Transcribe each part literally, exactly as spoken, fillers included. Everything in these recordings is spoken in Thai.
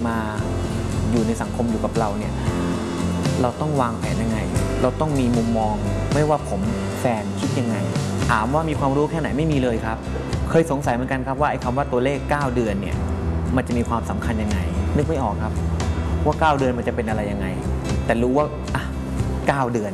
มาอยู่ในสังคมอยู่กับเราเนี่ยเราต้องวางแผนยังไงเราต้องมีมุมมองไม่ว่าผมแฟนคิดยังไงถามว่ามีความรู้แค่ไหนไม่มีเลยครับเคยสงสัยเหมือนกันครับว่าไอ้คำว่าตัวเลขเก้าเดือนเนี่ยมันจะมีความสำคัญยังไงนึกไม่ออกครับว่าเก้าเดือนมันจะเป็นอะไรยังไงแต่รู้ว่าอ่ะเก้าเดือน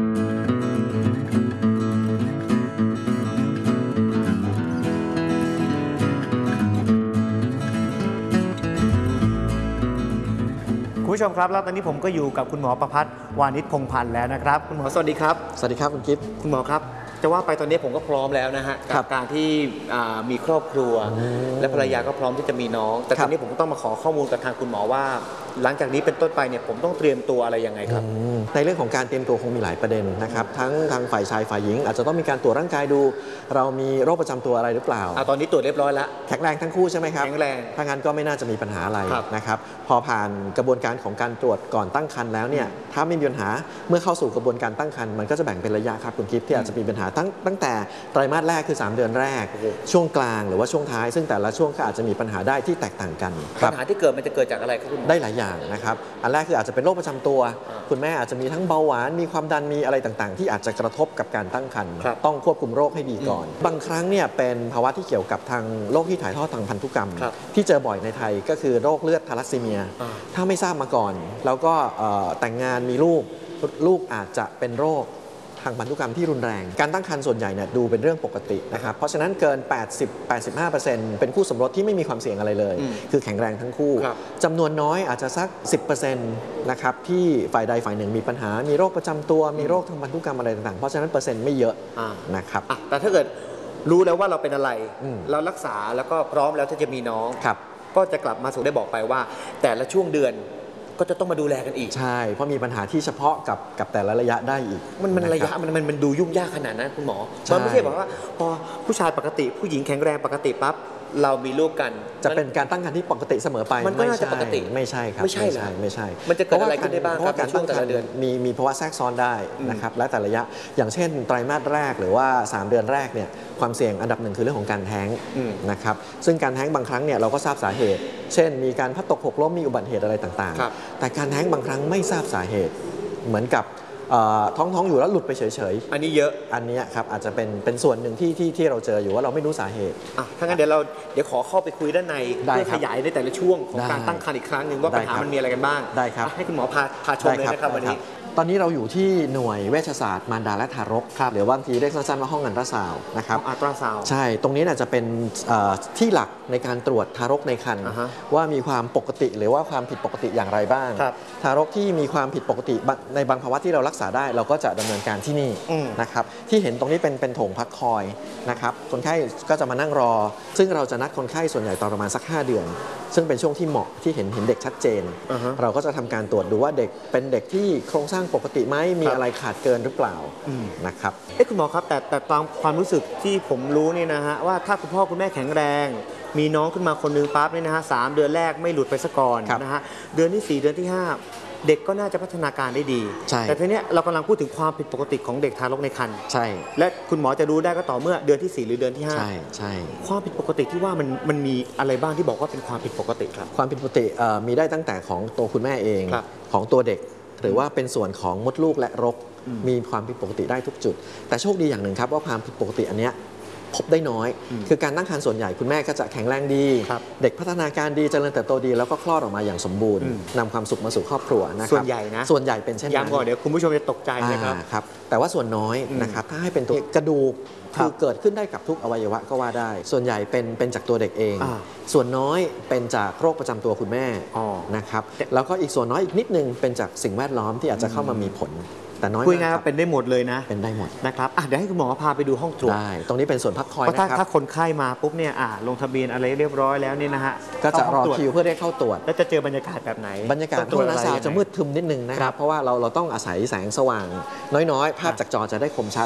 คุณผู้ชมครับแล้วตอนนี้ผมก็อยู่กับคุณหมอประภัสวานิชพงษ์พันธ์แล้วนะครับคุณหมอสวัสดีครับสวัสดีครับคุณกิฟต์คุณหมอครับจะว่าไปตอนนี้ผมก็พร้อมแล้วนะฮะกับการที่มีครอบครัวและภรรยาก็พร้อมที่จะมีน้องแต่ตอนนี้ผมก็ต้องมาขอข้อมูลกับทางคุณหมอว่าหลังจากนี้เป็นต้นไปเนี่ยผมต้องเตรียมตัวอะไรยังไงครับในเรื่องของการเตรียมตัวคงมีหลายประเด็นนะครับทั้งทางฝ่ายชายฝ่ายหญิงอาจจะต้องมีการตรวจร่างกายดูเรามีโรคประจำตัวอะไรหรือเปล่าตอนนี้ตรวจเรียบร้อยแล้วแข็งแรงทั้งคู่ใช่ไหมครับแข็งแรงถ้างั้นก็ไม่น่าจะมีปัญหาอะไรนะครับพอผ่านกระบวนการของการตรวจก่อนตั้งครรภ์แล้วเนี่ยถ้าไม่มีปัญหาเมื่อเข้าสู่กระบวนการตั้งครรภ์มันก็จะแบ่งเป็นระยะครับคุณกิฟต์ที่อาจจะมีปัญหาตั้งตั้งแต่ไตรมาสแรกคือสามเดือนแรกช่วงกลางหรือว่าช่วงท้ายซึ่งแต่ละช่วงก็อาจจะมีปัญหาได้ที่แตกต่างกันปัญหาที่เกิดมันจะเกิดจากอะไรครับคุณได้หลายอย่างนะครับอันแรกคืออาจจะเป็นโรคประจำตัวคุณแม่อาจจะมีทั้งเบาหวานมีความดันมีอะไรต่างๆที่อาจจะกระทบกับการตั้งครรภ์ต้องควบคุมโรคให้ดีก่อนบางครั้งเนี่ยเป็นภาวะที่เกี่ยวกับทางโรคที่ถ่ายทอดทางพันธุกรรมที่เจอบ่อยในไทยก็คือโรคเลือดทาลัสซีเมียถ้าไม่ทราบมาก่อนแล้วก็แต่งงานมีลูกลูกอาจจะเป็นโรคทางพันธุกรรมที่รุนแรงการตั้งครรภ์ส่วนใหญ่เนี่ยดูเป็นเรื่องปกตินะครับเพราะฉะนั้นเกิน แปดสิบถึงแปดสิบห้าเปอร์เซ็นต์ เป็นคู่สมรสที่ไม่มีความเสี่ยงอะไรเลยคือแข็งแรงทั้งคู่จำนวนน้อยอาจจะสัก สิบเปอร์เซ็นต์ นะครับที่ฝ่ายใดฝ่ายหนึ่งมีปัญหามีโรคประจำตัวมีโรคทางพันธุกรรมอะไรต่างๆเพราะฉะนั้นเปอร์เซ็นต์ไม่เยอะนะครับแต่ถ้าเกิดรู้แล้วว่าเราเป็นอะไรเรารักษาแล้วก็พร้อมแล้วที่จะมีน้องก็จะกลับมาสู่ได้บอกไปว่าแต่ละช่วงเดือนก็จะต้องมาดูแลกันอีกใช่เพราะมีปัญหาที่เฉพาะกับกับแต่ละระยะได้อีกมันมันระยะมันมันมันดูยุ่งยากขนาดนั้นคุณหมอมันไม่ใช่แบบว่าพอผู้ชายปกติผู้หญิงแข็งแรงปกติปั๊บเรามีลูกกันจะเป็นการตั้งครรภ์ที่ปกติเสมอไปมันก็น่าจะปกติไม่ใช่ครับไม่ใช่ไม่ใช่มันจะเกิดอะไรขึ้นได้บ้างเพราะการตั้งครรภ์มีมีภาวะแทรกซ้อนได้นะครับและแต่ระยะอย่างเช่นไตรมาสแรกหรือว่าสามเดือนแรกเนี่ยความเสี่ยงอันดับหนึ่งคือเรื่องของการแท้งนะครับซึ่งการแท้งบางครั้งเนี่ยเราก็ทราบสาเหตุเช่นมีการพัดตกหกล้มมีอุบัติเหตุอะไรต่างๆแต่การแท้งบางครั้งไม่ทราบสาเหตุเหมือนกับท้องท้องอยู่แล้วหลุดไปเฉยๆอันนี้เยอะอันนี้ครับอาจจะเป็นเป็นส่วนหนึ่งที่ที่ที่เราเจออยู่ว่าเราไม่รู้สาเหตุอ่ะถ้างั้นเดี๋ยวเราเดี๋ยวขอเข้าไปคุยด้านในเพื่อขยายในแต่ละช่วงของการตั้งครรภ์อีกครั้งหนึ่งว่าปัญหามันมีอะไรกันบ้างได้ครับให้คุณหมอพาพาชมเลยนะครับวันนี้ตอนนี้เราอยู่ที่หน่วยเวชศาสตร์มารดาและทารกหรือบางทีเรียกสั้นๆว่าห้องอัลตราซาวด์นะครับอัลตราซาวด์ใช่ตรงนี้น่าจะเป็นที่หลักในการตรวจทารกในครรภ์ว่ามีความปกติหรือว่าความผิดปกติอย่างไรบ้างทารกที่มีความผิดปกติในบางภาวะที่เรารักษาได้เราก็จะดำเนินการที่นี่นะครับที่เห็นตรงนี้เป็นเป็นโถงพักคอยนะครับคนไข้ก็จะมานั่งรอซึ่งเราจะนัดคนไข้ส่วนใหญ่ตอนประมาณสักห้าเดือนซึ่งเป็นช่วงที่เหมาะที่เห็นเห็นเด็กชัดเจนเราก็จะทำการตรวจดูว่าเด็กเป็นเด็กที่โครงสร้างปกติไหมมีอะไรขาดเกินหรือเปล่านะครับเอ๊ะคุณหมอครับแต่แต่ตามความรู้สึกที่ผมรู้นี่นะฮะว่าถ้าคุณพ่อคุณแม่แข็งแรงมีน้องขึ้นมาคนนึงปั๊บนี่นะฮะสามเดือนแรกไม่หลุดไปซะก่อนนะฮะเดือนที่สี่เดือนที่ห้าเด็กก็น่าจะพัฒนาการได้ดีแต่ทีนี้เรากำลังพูดถึงความผิดปกติของเด็กทารกในครรภ์ใช่และคุณหมอจะรู้ได้ก็ต่อเมื่อเดือนที่สี่หรือเดือนที่ห้าใช่ใช่ความผิดปกติที่ว่ามันมันมีอะไรบ้างที่บอกว่าเป็นความผิดปกติครับความผิดปกติมีได้ตั้งแต่ของตัวคุณแม่เองของตัวเด็กหรือว่าเป็นส่วนของมดลูกและรกมีความผิดปกติได้ทุกจุดแต่โชคดีอย่างหนึ่งครับว่าความผิดปกติอันเนี้ยพบได้น้อยคือการตั้งครรภ์ส่วนใหญ่คุณแม่ก็จะแข็งแรงดีเด็กพัฒนาการดีเจริญเติบโตดีแล้วก็คลอดออกมาอย่างสมบูรณ์นำความสุขมาสู่ครอบครัวนะครับส่วนใหญ่นะส่วนใหญ่เป็นเช่นนั้นย้ำก่อนเดี๋ยวคุณผู้ชมจะตกใจนะครับครับแต่ว่าส่วนน้อยนะครับถ้าให้เป็นตัวกระดูกคือเกิดขึ้นได้กับทุกอวัยวะก็ว่าได้ส่วนใหญ่เป็นเป็นจากตัวเด็กเองส่วนน้อยเป็นจากโรคประจำตัวคุณแม่นะครับแล้วก็อีกส่วนน้อยอีกนิดนึงเป็นจากสิ่งแวดล้อมที่อาจจะเข้ามามีผลแต่น้อยคุยง่ายเป็นได้หมดเลยนะเป็นได้หมดนะครับเดี๋ยวให้คุณหมอพาไปดูห้องตรวจได้ตรงนี้เป็นส่วนพักคอยนะครับถ้าคนไข้มาปุ๊บเนี่ยลงทะเบียนอะไรเรียบร้อยแล้วเนี่ยนะฮะก็จะรอคิวเพื่อเรียกเข้าตรวจแล้วจะเจอบรรยากาศแบบไหนบรรยากาศห้องอัลตราซาวด์จะมืดทึมนิดนึงนะครับเพราะว่าเราเราต้องอาศัยแสงสว่างน้อยๆภาพจากจอจะได้คมชัด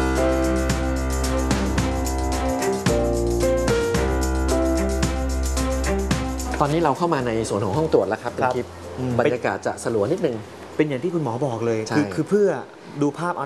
ตอนนี้เราเข้ามาในส่วนของห้องตรวจแล้วครับคุณกิฟต์บรรยากาศจะสลัวนิดนึงเป็นอย่างที่คุณหมอบอกเลยคือคือเพื่อดูภาพอัล